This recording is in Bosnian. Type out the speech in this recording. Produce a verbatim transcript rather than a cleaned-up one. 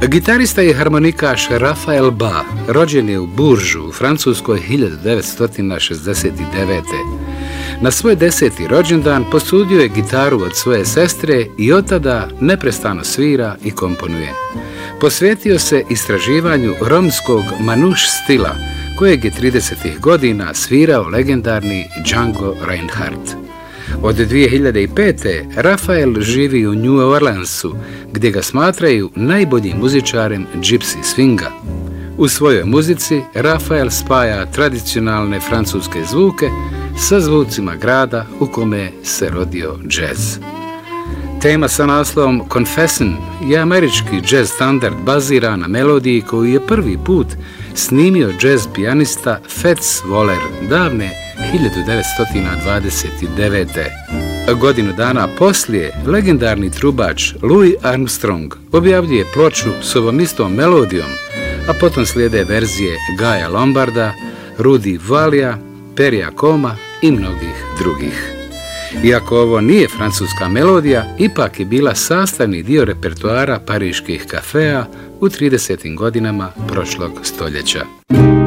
Gitarista i harmonikaš Rafael Ba rođen je u Buržu u Francuskoj hiljadu devetsto šezdeset devete. Na svoj deseti rođendan posudio je gitaru od svoje sestre i od tada neprestano svira i komponuje. Posvetio se istraživanju romskog manuš stila, kojeg je tridesetih godina svirao legendarni Django Reinhardt. Od dvije hiljade pete. Rafael živi u New Orleansu, gdje ga smatraju najboljim muzičarem gypsy swinga. U svojoj muzici Rafael spaja tradicionalne francuske zvuke sa zvucima grada u kome se rodio džez. Tema sa naslovom Confession je američki džez standard bazira na melodiji koju je prvi put snimio džez pijanista Fats Waller davne hiljadu devetsto dvadeset devete. Godinu dana poslije, legendarni trubač Louis Armstrong objavljuje ploču s ovom istom melodijom, a potom slijede verzije Gaja Lombarda, Rudy Valija, Perrya Coma i mnogih drugih. Iako ovo nije francuska melodija, ipak je bila sastavni dio repertoara pariških kafea u tridesetim godinama prošlog stoljeća.